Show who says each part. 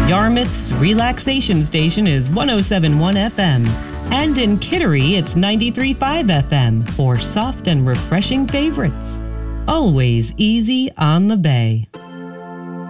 Speaker 1: Yarmouth's relaxation station is 107.1 FM. And in Kittery, it's 93.5 FM for soft and refreshing favorites. Always easy on the bay.